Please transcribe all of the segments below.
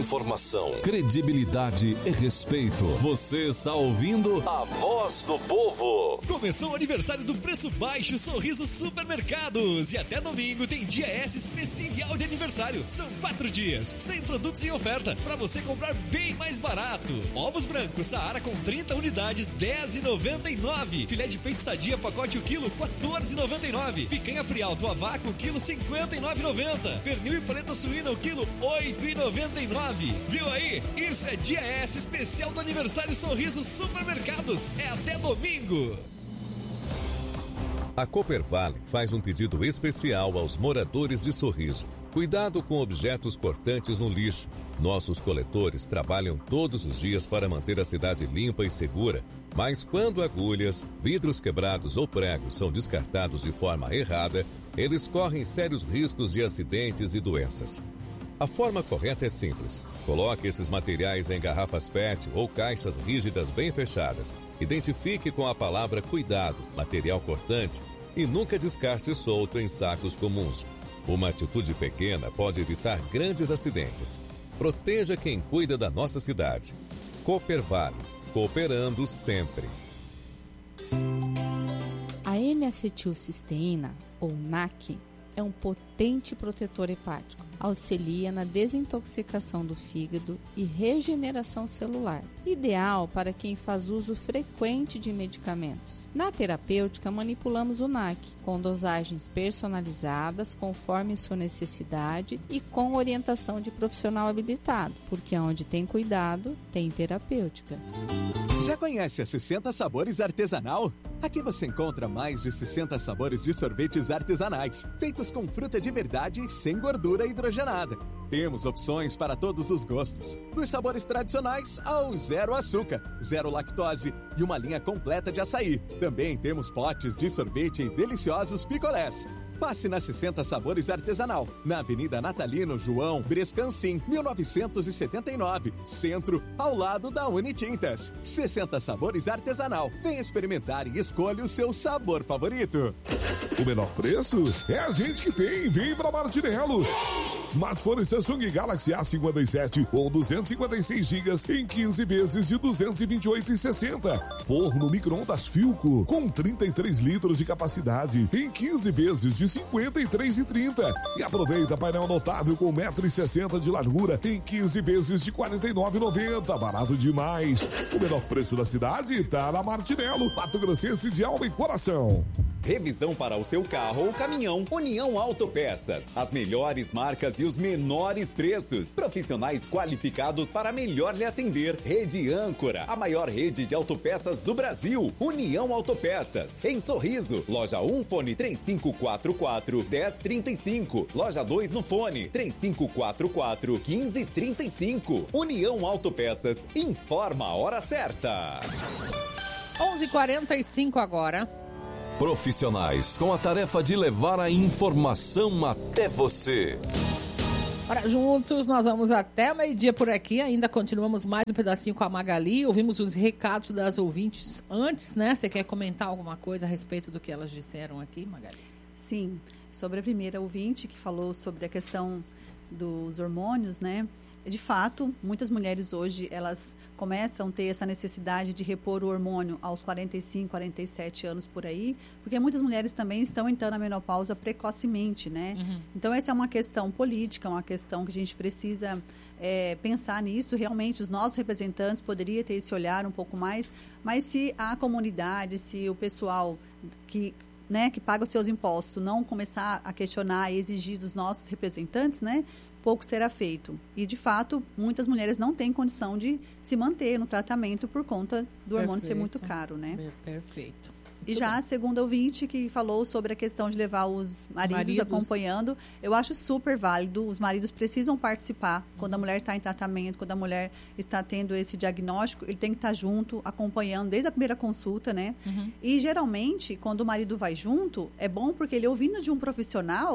Informação, credibilidade e respeito. Você está ouvindo a Voz do Povo. Começou o aniversário do Preço Baixo Sorriso Supermercados. E até domingo tem dia S especial de aniversário. São 4 dias, 100 produtos em oferta, para você comprar bem mais barato. Ovos brancos Saara com 30 unidades, R$10,99. Filé de peito sadia, pacote o quilo, R$14,99. Picanha frialto a vácuo, quilo, R$59,90. Pernil e paleta suína, o quilo, R$8,99. Viu aí? Isso é dia S especial do aniversário Sorriso Supermercados. É até domingo. A Coopervale faz um pedido especial aos moradores de Sorriso. Cuidado com objetos cortantes no lixo. Nossos coletores trabalham todos os dias para manter a cidade limpa e segura, mas quando agulhas, vidros quebrados ou pregos são descartados de forma errada, eles correm sérios riscos de acidentes e doenças. A forma correta é simples. Coloque esses materiais em garrafas PET ou caixas rígidas bem fechadas. Identifique com a palavra cuidado, material cortante, e nunca descarte solto em sacos comuns. Uma atitude pequena pode evitar grandes acidentes. Proteja quem cuida da nossa cidade. Coopervale, cooperando sempre. A N-acetilcisteína, ou NAC, é um potente protetor hepático. Auxilia na desintoxicação do fígado e regeneração celular, ideal para quem faz uso frequente de medicamentos. Na terapêutica, manipulamos o NAC com dosagens personalizadas conforme sua necessidade e com orientação de profissional habilitado, porque onde tem cuidado, tem terapêutica. Já conhece a 60 Sabores Artesanal? Aqui você encontra mais de 60 sabores de sorvetes artesanais, feitos com fruta de verdade e sem gordura hidrogenada. Temos opções para todos os gostos, dos sabores tradicionais ao zero açúcar, zero lactose e uma linha completa de açaí. Também temos potes de sorvete e deliciosos picolés. Passe na 60 Sabores Artesanal, na Avenida Natalino João Brescancin, 1979, Centro, ao lado da Unitintas. 60 Sabores Artesanal. Venha experimentar e escolha o seu sabor favorito. O menor preço é a gente que tem. Vem pra Martinello. Smartphone Samsung Galaxy A57 ou 256 GB em 15 vezes de R$ 228,60. Forno micro-ondas Philco com 33 litros de capacidade em 15 vezes de R$ 53,30. E aproveita painel notável com 1,60 m de largura em 15 vezes de R$ 49,90. Barato demais. O menor preço da cidade tá na Martinello, Mato Grossense de alma e coração. Revisão para o seu carro ou caminhão. União Autopeças. As melhores marcas e os menores preços. Profissionais qualificados para melhor lhe atender. Rede Âncora, a maior rede de autopeças do Brasil. União Autopeças. Em Sorriso, loja 1, fone 3544-1035. Loja 2 no fone 3544-1535. União Autopeças. Informa a hora certa. 11h45 agora. Profissionais com a tarefa de levar a informação até você. Ora, juntos nós vamos até meio-dia por aqui. Ainda continuamos mais um pedacinho com a Magali. Ouvimos os recados das ouvintes antes, né? Você quer comentar alguma coisa a respeito do que elas disseram aqui, Magali? Sim, sobre a primeira ouvinte que falou sobre a questão dos hormônios, né? De fato, muitas mulheres hoje, elas começam a ter essa necessidade de repor o hormônio aos 45, 47 anos por aí, porque muitas mulheres também estão entrando na menopausa precocemente, né? Uhum. Então, essa é uma questão política, uma questão que a gente precisa pensar nisso. Realmente, os nossos representantes poderiam ter esse olhar um pouco mais, mas se a comunidade, se o pessoal que paga os seus impostos não começar a questionar e exigir dos nossos representantes, né? Pouco será feito. E, de fato, muitas mulheres não têm condição de se manter no tratamento por conta do hormônio ser muito caro, né? Perfeito. E já a segunda ouvinte que falou sobre a questão de levar os maridos acompanhando, eu acho super válido. Os maridos precisam participar quando a mulher está em tratamento, quando a mulher está tendo esse diagnóstico, ele tem que estar junto, acompanhando desde a primeira consulta, né? Uhum. E, geralmente, quando o marido vai junto, é bom porque ele, ouvindo de um profissional,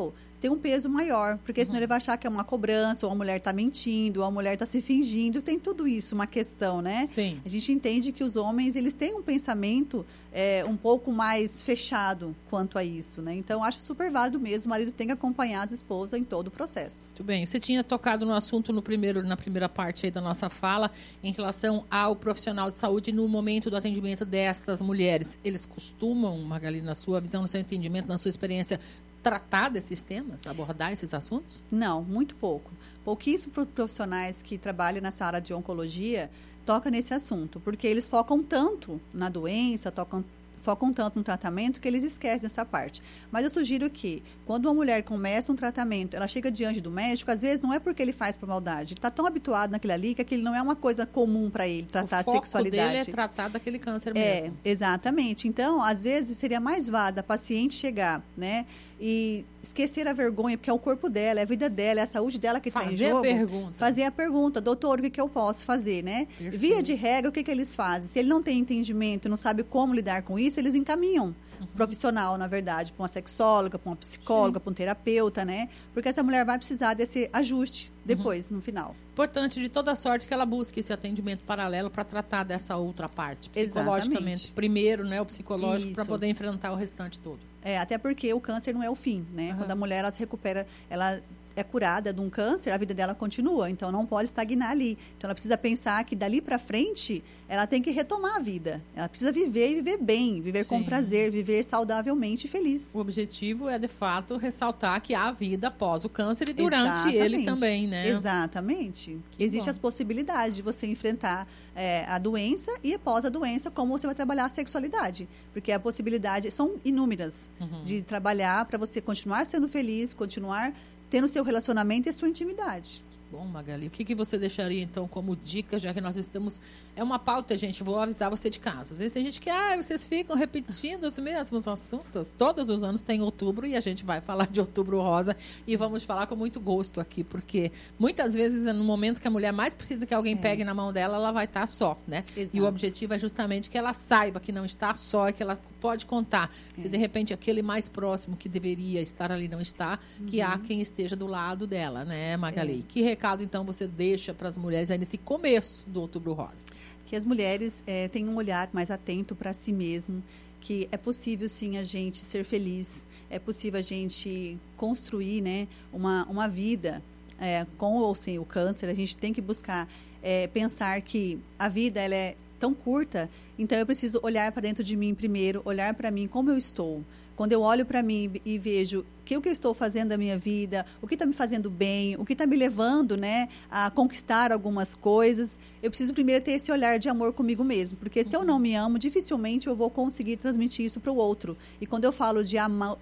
tem um peso maior, porque senão ele vai achar que é uma cobrança, ou a mulher está mentindo, ou a mulher está se fingindo, tem tudo isso, uma questão, né? Sim. A gente entende que os homens, eles têm um pensamento um pouco mais fechado quanto a isso, né? Então, acho super válido mesmo, o marido tem que acompanhar as esposas em todo o processo. Muito bem, você tinha tocado no assunto na primeira parte aí da nossa fala, em relação ao profissional de saúde no momento do atendimento destas mulheres. Eles costumam, Magali, na sua visão, no seu entendimento, na sua experiência, tratar desses temas, abordar esses assuntos? Não, muito pouco. Pouquíssimos profissionais que trabalham nessa área de oncologia tocam nesse assunto, porque eles focam tanto na doença, focam tanto no tratamento que eles esquecem essa parte. Mas eu sugiro que, quando uma mulher começa um tratamento, ela chega diante do médico, às vezes não é porque ele faz por maldade. Ele está tão habituado naquilo ali que aquilo não é uma coisa comum para ele, tratar a sexualidade. O foco dele é tratar daquele câncer mesmo. Exatamente. Então, às vezes, seria mais válido a paciente chegar, né, e esquecer a vergonha, porque é o corpo dela, é a vida dela, é a saúde dela que está em jogo. Fazer a pergunta, doutor, o que eu posso fazer, né? Perfeito. Via de regra, o que eles fazem? Se ele não tem entendimento, não sabe como lidar com isso, eles encaminham profissional, na verdade, para uma sexóloga, para uma psicóloga, para um terapeuta, né? Porque essa mulher vai precisar desse ajuste depois, no final. Importante de toda sorte que ela busque esse atendimento paralelo para tratar dessa outra parte, psicologicamente. Exatamente. Primeiro, né, o psicológico, para poder enfrentar o restante todo. Até porque o câncer não é o fim, né? Quando a mulher ela se recupera, ela é curada de um câncer, a vida dela continua, então não pode estagnar ali. Então ela precisa pensar que dali para frente ela tem que retomar a vida. Ela precisa viver e viver bem, viver com prazer, viver saudavelmente e feliz. O objetivo é, de fato, ressaltar que há vida após o câncer e durante ele também, né? Exatamente. Existem as possibilidades de você enfrentar a doença e após a doença, como você vai trabalhar a sexualidade. Porque a possibilidade são inúmeras de trabalhar para você continuar sendo feliz, continuar tendo seu relacionamento e a sua intimidade. Bom, Magali, o que você deixaria, então, como dica, já que nós estamos... É uma pauta, gente, vou avisar você de casa. Às vezes tem gente que, vocês ficam repetindo os mesmos assuntos. Todos os anos tem outubro e a gente vai falar de Outubro Rosa e vamos falar com muito gosto aqui, porque muitas vezes, no momento que a mulher mais precisa que alguém pegue na mão dela, ela vai estar só, né? Exato. E o objetivo é justamente que ela saiba que não está só, que ela pode contar. Se, de repente, aquele mais próximo que deveria estar ali não está, que há quem esteja do lado dela, né, Magali? Que recado, então, você deixa para as mulheres aí nesse começo do Outubro Rosa? Que as mulheres tenham um olhar mais atento para si mesmo, que é possível, sim, a gente ser feliz, é possível a gente construir, né, uma vida com ou sem o câncer. A gente tem que buscar pensar que a vida ela é tão curta, então eu preciso olhar para dentro de mim primeiro, olhar para mim como eu estou. Quando eu olho para mim e vejo o que eu estou fazendo da minha vida, o que está me fazendo bem, o que está me levando, né, a conquistar algumas coisas, eu preciso primeiro ter esse olhar de amor comigo mesmo. Porque se eu não me amo, dificilmente eu vou conseguir transmitir isso para o outro. E quando eu falo de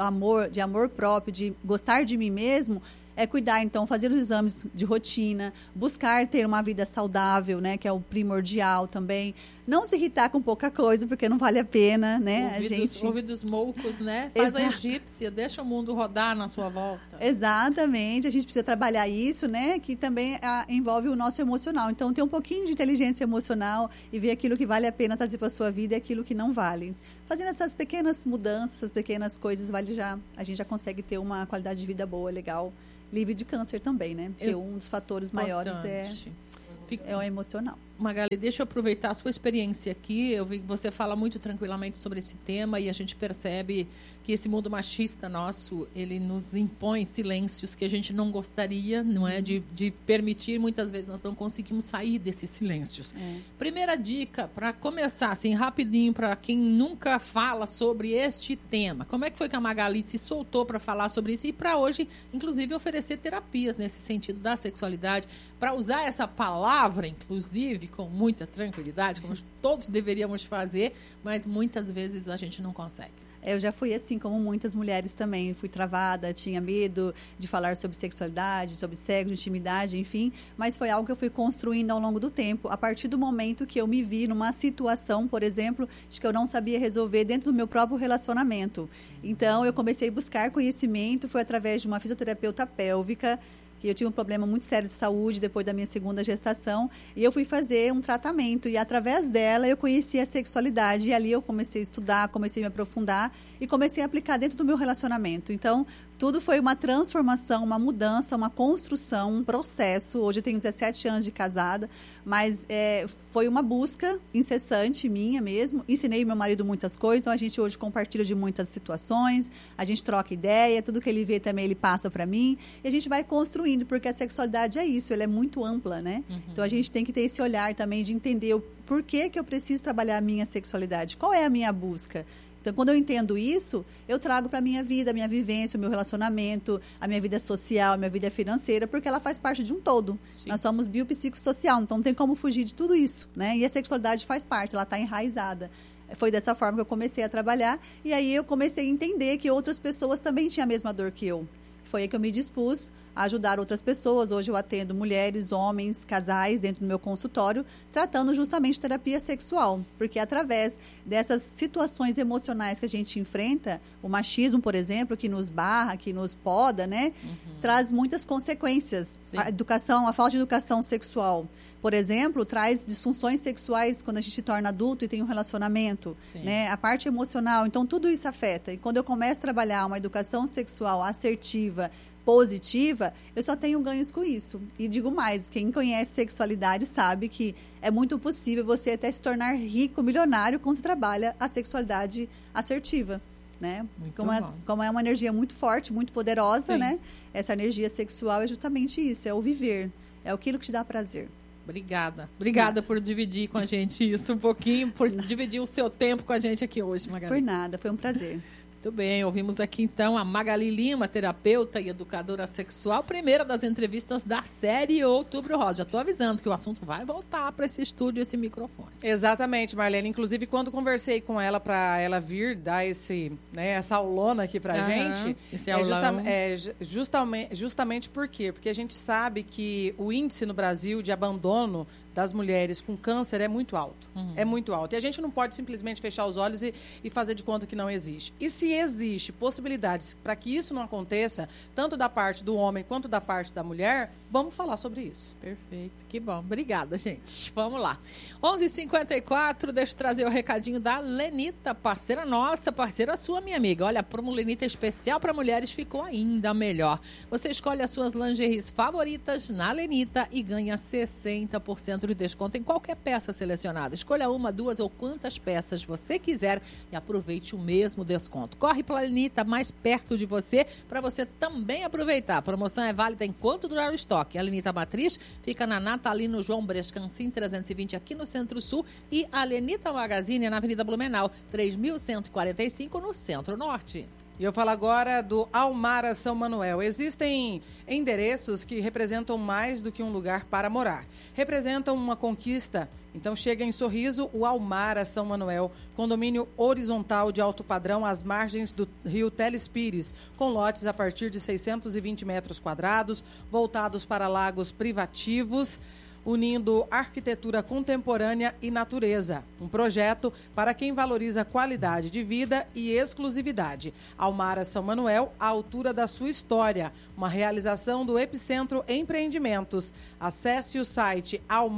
amor próprio, de gostar de mim mesmo, é cuidar, então, fazer os exames de rotina, buscar ter uma vida saudável, né, que é o primordial também. Não se irritar com pouca coisa, porque não vale a pena, né? Ouvidos moucos, né? Faz a egípcia, deixa o mundo rodar na sua volta. Exatamente, a gente precisa trabalhar isso, né? Que também envolve o nosso emocional. Então, ter um pouquinho de inteligência emocional e ver aquilo que vale a pena trazer para a sua vida e aquilo que não vale. Fazendo essas pequenas mudanças, essas pequenas coisas, a gente já consegue ter uma qualidade de vida boa, legal, livre de câncer também, né? Porque um dos fatores maiores é o emocional. Magali, deixa eu aproveitar a sua experiência aqui. Eu vi que você fala muito tranquilamente sobre esse tema e a gente percebe que esse mundo machista nosso, ele nos impõe silêncios que a gente não gostaria, não é? De permitir. Muitas vezes nós não conseguimos sair desses silêncios. Primeira dica, para começar, assim, rapidinho, para quem nunca fala sobre este tema. Como é que foi que a Magali se soltou para falar sobre isso e para hoje, inclusive, oferecer terapias nesse sentido da sexualidade, para usar essa palavra, inclusive, com muita tranquilidade, como todos deveríamos fazer, mas muitas vezes a gente não consegue. Eu já fui assim, como muitas mulheres também. Fui travada, tinha medo de falar sobre sexualidade, sobre sexo, intimidade, enfim. Mas foi algo que eu fui construindo ao longo do tempo. A partir do momento que eu me vi numa situação, por exemplo, de que eu não sabia resolver dentro do meu próprio relacionamento. Então, eu comecei a buscar conhecimento. Foi através de uma fisioterapeuta pélvica. Eu tive um problema muito sério de saúde depois da minha segunda gestação e eu fui fazer um tratamento e através dela eu conheci a sexualidade e ali eu comecei a estudar, comecei a me aprofundar e comecei a aplicar dentro do meu relacionamento. Então, Tudo foi uma transformação, uma mudança, uma construção, um processo. Hoje eu tenho 17 anos de casada, mas foi uma busca incessante minha mesmo. Ensinei meu marido muitas coisas, então a gente hoje compartilha de muitas situações, a gente troca ideia, tudo que ele vê também ele passa para mim, e a gente vai construindo, porque a sexualidade é isso, ela é muito ampla, né? Então a gente tem que ter esse olhar também de entender o porquê que eu preciso trabalhar a minha sexualidade, qual é a minha busca. Então, quando eu entendo isso, eu trago para a minha vida, a minha vivência, o meu relacionamento, a minha vida social, a minha vida financeira, porque ela faz parte de um todo. Sim. Nós somos biopsicossocial, então não tem como fugir de tudo isso, né? E a sexualidade faz parte, ela está enraizada. Foi dessa forma que eu comecei a trabalhar, e aí eu comecei a entender que outras pessoas também tinham a mesma dor que eu. Foi aí que eu me dispus a ajudar outras pessoas. Hoje eu atendo mulheres, homens, casais dentro do meu consultório, tratando justamente terapia sexual. Porque através dessas situações emocionais que a gente enfrenta, o machismo, por exemplo, que nos barra, que nos poda, né? Traz muitas consequências. Sim. A falta de educação sexual, por exemplo, traz disfunções sexuais quando a gente se torna adulto e tem um relacionamento, né? A parte emocional, então tudo isso afeta. E quando eu começo a trabalhar uma educação sexual assertiva, positiva, eu só tenho ganhos com isso. E digo mais, quem conhece sexualidade sabe que é muito possível você até se tornar rico, milionário, quando você trabalha a sexualidade assertiva, né? Como é uma energia muito forte, muito poderosa, sim, né? Essa energia sexual é justamente isso, é o viver, é aquilo que te dá prazer. Obrigada por dividir com a gente isso um pouquinho, por dividir o seu tempo com a gente aqui hoje, Magali. Por nada, foi um prazer. Muito bem, ouvimos aqui então a Magali Lima, terapeuta e educadora sexual, primeira das entrevistas da série Outubro Rosa. Já estou avisando que o assunto vai voltar para esse estúdio, esse microfone. Exatamente, Marlene. Inclusive, quando conversei com ela para ela vir dar essa aulona aqui para a gente, justamente por quê? Porque a gente sabe que o índice no Brasil de abandono das mulheres com câncer é muito alto. É muito alto. E a gente não pode simplesmente fechar os olhos e fazer de conta que não existe. E se existe possibilidades para que isso não aconteça, tanto da parte do homem quanto da parte da mulher, vamos falar sobre isso. Perfeito. Que bom. Obrigada, gente. Vamos lá. 11h54, deixa eu trazer o recadinho da Lenita, parceira nossa, parceira sua, minha amiga. Olha, a promo Lenita especial para mulheres ficou ainda melhor. Você escolhe as suas lingeries favoritas na Lenita e ganha 60% de desconto em qualquer peça selecionada. Escolha uma, duas ou quantas peças você quiser e aproveite o mesmo desconto. Corre para a Lenita mais perto de você para você também aproveitar. A promoção é válida enquanto durar o estoque. A Lenita Matriz fica na Natalino João Brescancin 320 aqui no Centro-Sul e a Lenita Magazine na Avenida Blumenau 3145 no Centro-Norte. E eu falo agora do Almara São Manuel. Existem endereços que representam mais do que um lugar para morar. Representam uma conquista. Então chega em Sorriso o Almara São Manuel, condomínio horizontal de alto padrão às margens do rio Telespires, com lotes a partir de 620 metros quadrados, voltados para lagos privativos, unindo arquitetura contemporânea e natureza. Um projeto para quem valoriza qualidade de vida e exclusividade. Almara São Manuel, à altura da sua história. Uma realização do Epicentro Empreendimentos. Acesse o site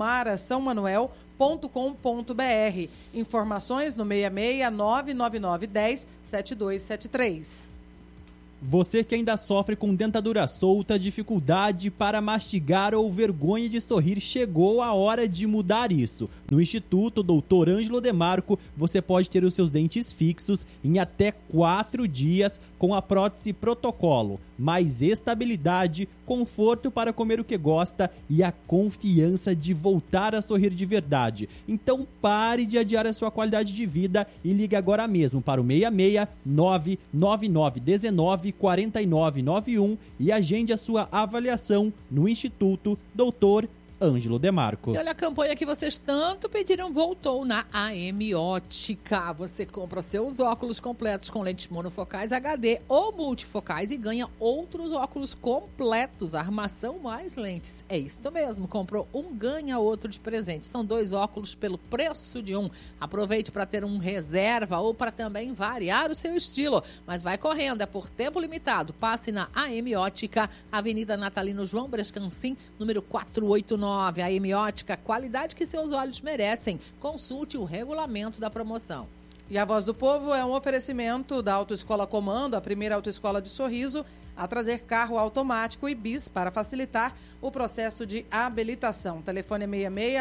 almarasaomanuel.com.br. Informações no 66 999 10 7273. Você que ainda sofre com dentadura solta, dificuldade para mastigar ou vergonha de sorrir, chegou a hora de mudar isso. No Instituto Dr. Ângelo Demarco, você pode ter os seus dentes fixos em até 4 dias com a prótese protocolo. Mais estabilidade, conforto para comer o que gosta e a confiança de voltar a sorrir de verdade. Então pare de adiar a sua qualidade de vida e ligue agora mesmo para o 66 999 19 49 91 e agende a sua avaliação no Instituto Dr. Ângelo Demarco. E olha, a campanha que vocês tanto pediram voltou na AM Ótica. Você compra seus óculos completos com lentes monofocais HD ou multifocais e ganha outros óculos completos, armação mais lentes. É isso mesmo, comprou um, ganha outro de presente. São 2 óculos pelo preço de um. Aproveite para ter um reserva ou para também variar o seu estilo. Mas vai correndo, é por tempo limitado. Passe na AM Ótica, Avenida Natalino João Brescancin, número 489. A AM Ótica, qualidade que seus olhos merecem. Consulte o regulamento da promoção. E a Voz do Povo é um oferecimento da Autoescola Comando, a primeira autoescola de Sorriso, a trazer carro automático e bis para facilitar o processo de habilitação. O telefone é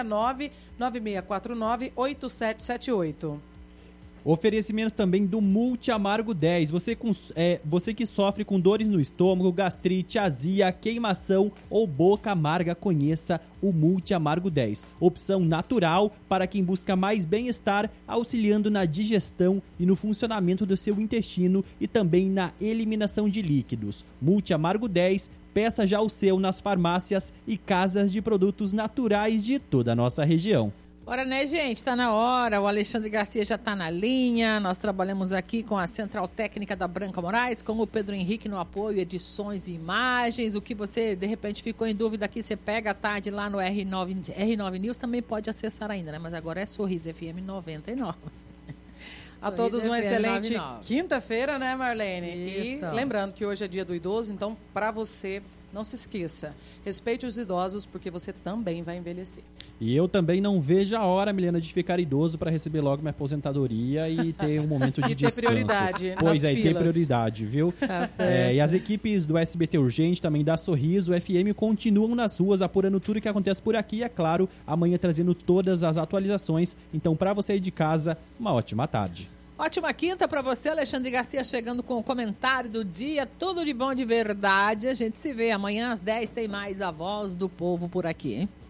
669-9649-8778. Oferecimento também do Multi Amargo 10. Você que sofre com dores no estômago, gastrite, azia, queimação ou boca amarga, conheça o Multi Amargo 10. Opção natural para quem busca mais bem-estar, auxiliando na digestão e no funcionamento do seu intestino e também na eliminação de líquidos. Multi Amargo 10, peça já o seu nas farmácias e casas de produtos naturais de toda a nossa região. Ora, né, gente? Está na hora. O Alexandre Garcia já está na linha. Nós trabalhamos aqui com a Central Técnica da Branca Moraes, com o Pedro Henrique no apoio, edições e imagens. O que você, de repente, ficou em dúvida aqui, você pega à tarde lá no R9 News, também pode acessar ainda, né? Mas agora é Sorriso FM 99. A todos uma excelente quinta-feira, né, Marlene? Isso. E lembrando que hoje é dia do idoso, então, para você, não se esqueça, respeite os idosos, porque você também vai envelhecer. E eu também não vejo a hora, Milena, de ficar idoso para receber logo minha aposentadoria e ter um momento de descanso. E ter prioridade. Pois é, ter prioridade, viu? Tá certo. E as equipes do SBT Urgente, também da Sorriso FM, continuam nas ruas apurando tudo que acontece por aqui. E, é claro, amanhã trazendo todas as atualizações. Então, para você aí de casa, uma ótima tarde. Ótima quinta para você, Alexandre Garcia, chegando com o comentário do dia. Tudo de bom de verdade. A gente se vê amanhã às 10, tem mais a Voz do Povo por aqui, hein?